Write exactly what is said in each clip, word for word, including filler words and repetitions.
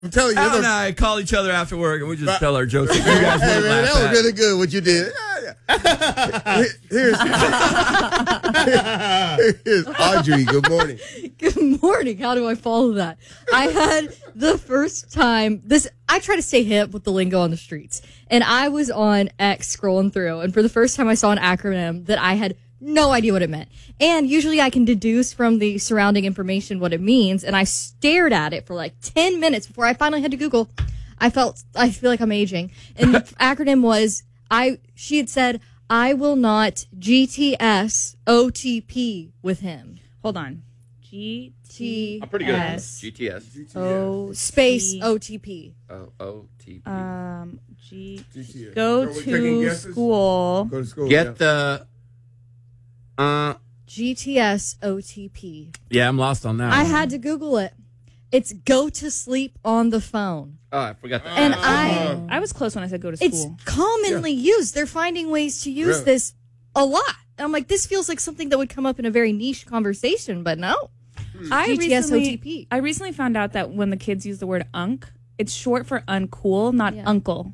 I'm telling you. Al and I call each other after work and we just but, tell our jokes. You guys hey, man, that was at. really good what you did. Here's, here's Audrey. Good morning. Good morning. How do I follow that? I had the first time this. I try to stay hip with the lingo on the streets, and I was on X scrolling through, and for the first time, I saw an acronym that I had no idea what it meant. And usually, I can deduce from the surrounding information what it means, and I stared at it for like ten minutes before I finally had to Google. I felt. I feel like I'm aging, and the acronym was. I she had said, I will not G T S O T P with him. Hold on. G T S. I'm pretty good at this. G T S. O space O T P. O O T P. Um, G. G T S. Go So to school. Go to school. Get yeah. the. Uh. G T S O T P. Yeah, I'm lost on that. I one. had to Google it. It's go to sleep on the phone. Oh, I forgot that. And Uh, I. I was close when I said go to It's school. commonly yeah. used. They're finding ways to use Really? this a lot. And I'm like, this feels like something that would come up in a very niche conversation, but no. I G T S O T recently, P. I recently found out that when the kids use the word unk, it's short for uncool, not Yeah. uncle.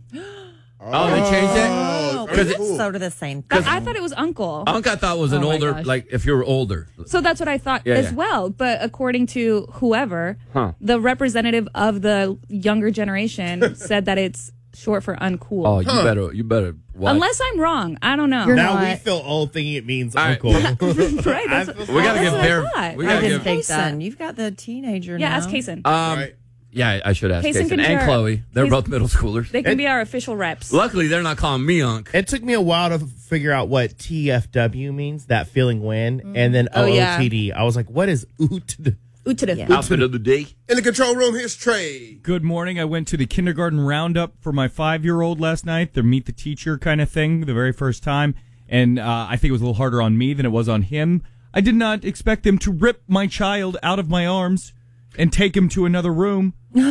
Oh, they changed it? Oh, Because that's it- cool. sort of the same But thing. I thought it was uncle. Unk, I thought was an Oh my older, gosh. like if you were older. So that's what I thought Yeah, as yeah. well. But according to whoever, Huh. the representative of the younger generation said that it's short for uncool. Oh, you better, you better. Watch. Unless I'm wrong. I don't know. You're Now not. we feel old thinking it means All right. uncle. right. That's what, we gotta that's give what I Bear. thought. We I gotta didn't give. think Kason. that. You've got the teenager Yeah, now. ask Kason. Um, Right. yeah, I should ask Kason Jason can be and our- Chloe. They're Kason- both middle schoolers. They can be our official reps. Luckily, they're not calling me Unk. It took me a while to figure out what T F W means, that feeling when, and then Oh, O yeah. O T D. I was like, what is oot? Ooh, to the- Yeah. Outfit of the day. In the control room, here's Trey. Good morning. I went to the kindergarten roundup for my five-year-old last night, the meet the teacher kind of thing, the very first time. And uh, I think it was a little harder on me than it was on him. I did not expect them to rip my child out of my arms and take him to another room.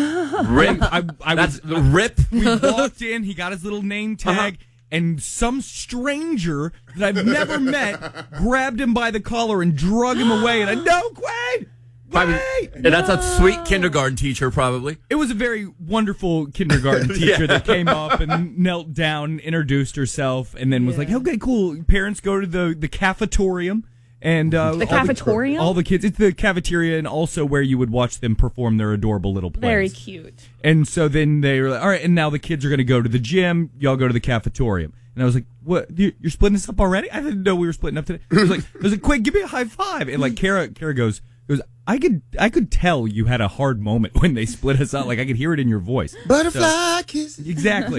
Rip. I, I That's was, the rip. we walked in, he got his little name tag, and some stranger that I've never met grabbed him by the collar and drug him away. And I, no, Quaid! Probably, Wait! and that's a sweet kindergarten teacher, probably. It was a very wonderful kindergarten teacher Yeah. that came up and knelt down, introduced herself, and then was like, okay, cool. Parents go to the, the cafetorium. And, uh, The all cafetorium? all the kids. It's the cafeteria and also where you would watch them perform their adorable little plays. Very cute. And so then they were like, all right, and now the kids are going to go to the gym. Y'all go to the cafetorium. And I was like, what? You- You're splitting this up already? I didn't know we were splitting up today. I was like, I was like, quick, give me a high five. And like, Kara, Kara goes, goes, I could, I could tell you had a hard moment when they split us up. Like I could hear it in your voice. Butterfly kiss. Exactly.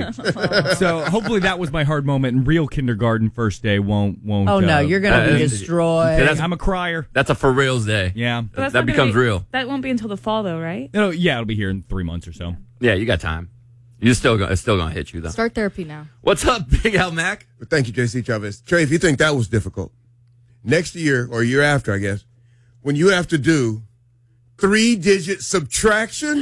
So hopefully that was my hard moment. And real kindergarten first day won't, won't. Oh, no, uh, you're going to uh, be destroyed. that's- I'm a crier. That's a for reals day. Yeah. But that's that not gonna becomes be- real. That won't be until the fall, though, right? You know, yeah, it'll be here in three months or so. Yeah, you got time. You still, go, it's still gonna hit you though. Start therapy now. What's up, Big Al Mac? But thank you, J C Chavez. Trey, if you think that was difficult, next year or year after, I guess, when you have to do three-digit subtraction,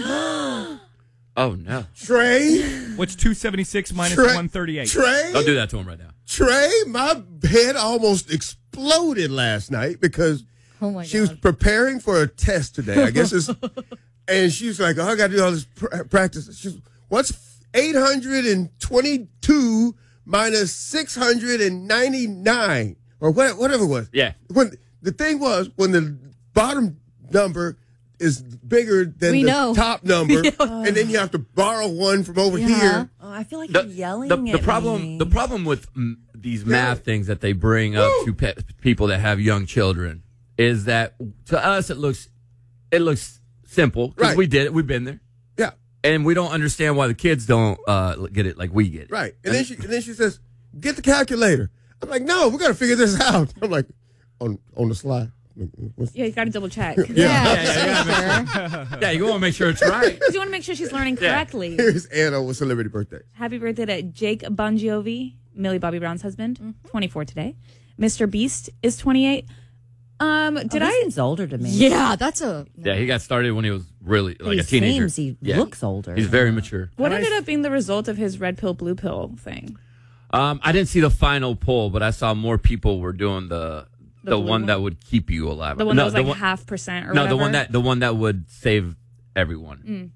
Oh no! Trey, What's two seventy-six minus Trey, one thirty-eight? Trey, Don't do that to him right now. Trey, my head almost exploded last night because Oh my she was God. preparing for a test today. I guess it's, and she's like, "Oh, I got to do all this pr- practice." She's, "What's eight hundred twenty-two minus six hundred ninety-nine, or what, whatever it was?" Yeah. When the thing was, when the bottom number is bigger than We the know. top number, and then you have to borrow one from over Yeah. here. Oh, I feel like The, you're yelling the, at the problem, me. the problem with mm, these math things that they bring up to pe- people that have young children is that to us it looks, it looks simple because Right. we did it, we've been there, Yeah, and we don't understand why the kids don't uh, get it like we get it. right. And then she, and then she says, "Get the calculator." I'm like, "No, we got to figure this out." I'm like, "On on the slide." What's- Yeah, you got to double check. Yeah. Yeah, yeah, you want to make sure it's right. Because you want to make sure she's learning correctly. Here's Anna with celebrity birthday. Happy birthday to Jake Bongiovi, Millie Bobby Brown's husband, twenty-four today. Mister Beast is twenty-eight. Um, did oh, I? he seems older to me. Yeah, that's a. Yeah, he got started when he was really like he a teenager. seems he Yeah. looks older. He's very mature. What ended up being the result of his red pill, blue pill thing? Um, I didn't see the final poll, but I saw more people were doing the the, The blue one one? that would keep you alive. The one no, that was the like one, half percent or no, whatever? the one that the one that would save everyone.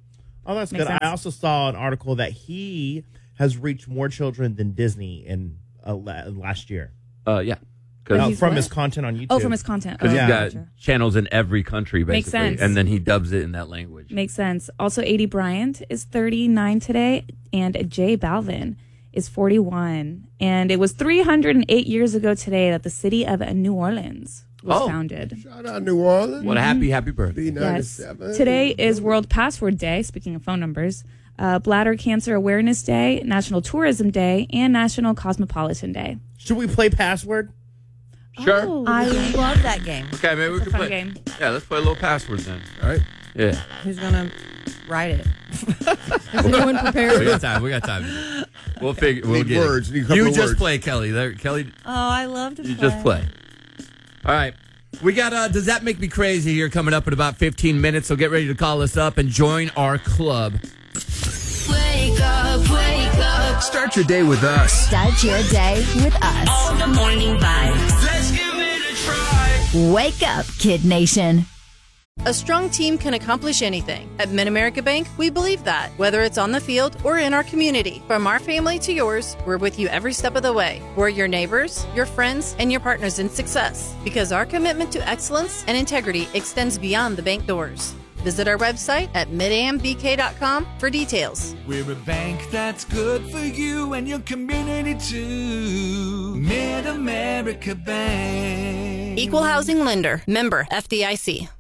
Oh, that's Makes good. sense. I also saw an article that he has reached more children than Disney in uh, la- last year. Uh, yeah. But Uh, he's from what? his content on YouTube. Oh, from his content. Because Oh, he's got gotcha. channels in every country, basically. Makes sense. And then he dubs it in that language. Makes sense. Also, A D Bryant is thirty-nine today, and Jay Balvin is forty-one. And it was three hundred eight years ago today that the city of New Orleans was Oh. founded. Shout out New Orleans. What a happy, happy birthday. B Yes. ninety-seven. Today is World Password Day, speaking of phone numbers, uh, Bladder Cancer Awareness Day, National Tourism Day, and National Cosmopolitan Day. Should we play Password? Sure. Oh, I love that game. Okay, maybe we It's a can fun play. game. Yeah, let's play a little password then. All right. Yeah. Who's gonna write it? Is anyone We prepared? got time. We got time. We'll figure. We'll Need get words. it. Need a couple You of just words. play, Kelly. There, Kelly. Oh, I love to You play. just play. All right. We got uh Does That Make Me Crazy here coming up in about fifteen minutes, so get ready to call us up and join our club. Wake up, wake up. Start your day with us. Start your day with us. All the morning vibes. Let's give it a try. Wake up, Kid Nation. A strong team can accomplish anything. At Mid-America Bank, we believe that, whether it's on the field or in our community. From our family to yours, we're with you every step of the way. We're your neighbors, your friends, and your partners in success. Because our commitment to excellence and integrity extends beyond the bank doors. Visit our website at mid a m b k dot com for details. We're a bank that's good for you and your community too. Mid-America Bank. Equal Housing Lender. Member F D I C.